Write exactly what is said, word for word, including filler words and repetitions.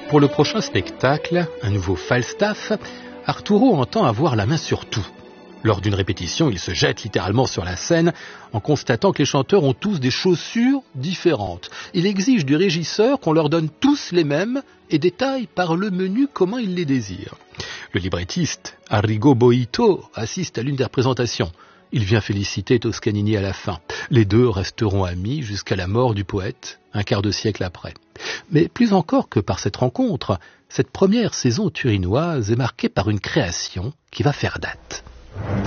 Pour le prochain spectacle, un nouveau Falstaff, Arturo entend avoir la main sur tout. Lors d'une répétition, il se jette littéralement sur la scène en constatant que les chanteurs ont tous des chaussures différentes. Il exige du régisseur qu'on leur donne tous les mêmes et détaille par le menu comment il les désire. Le librettiste, Arrigo Boito, assiste à l'une des représentations. Il vient féliciter Toscanini à la fin. Les deux resteront amis jusqu'à la mort du poète, un quart de siècle après. Mais plus encore que par cette rencontre, cette première saison turinoise est marquée par une création qui va faire date.